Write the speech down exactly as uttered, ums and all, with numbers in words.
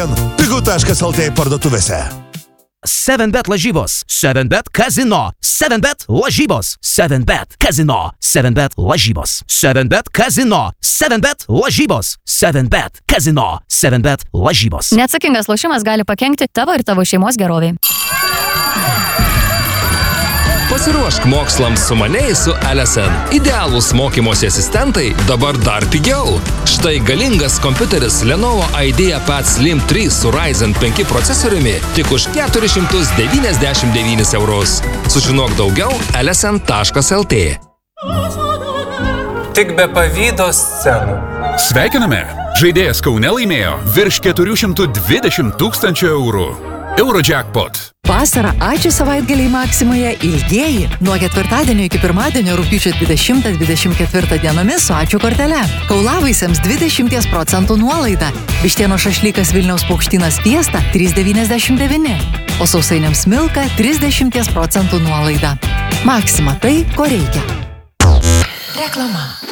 Pigu taškas lt parduotuvėse. seven bet lažybos, seven bet kazino, seven bet lažybos, seven bet kazino, seven bet lažybos, seven bet kazino, seven bet lažybos, seven bet kazino, seven bet lažybos. Neatsakingas lošimas gali pakenkti tavo ir tavo šeimos geroviai. Pasiruošk mokslams sumaniai su L S N. Idealūs mokymosi asistentai dabar dar pigiau. Štai galingas kompiuteris Lenovo IdeaPad Slim trys su Ryzen penki procesoriumi tik už keturis šimtus devyniasdešimt devynis eurus. Sužinok daugiau L S N taškas L T. Tik be pavydo scenų. Sveikiname! Žaidėjas Kaune laimėjo virš keturių šimtų dvidešimt tūkstančių eurų. Eurojackpot. Vasarą ačiū savaitgaliai Maksimoje ilgieji. Nuo ketvirtadienio iki pirmadienio rugpjūčio dvidešimtą dvidešimt ketvirtą dienomis su ačiū kortele. Kaulavaisiams dvidešimt procentų nuolaida. Vištieno šašlykas Vilniaus Paukštynas Fiesta trys devyniasdešimt devyni. O sausainiams Milka trisdešimt procentų nuolaida. Maksima tai, ko reikia. Reklama.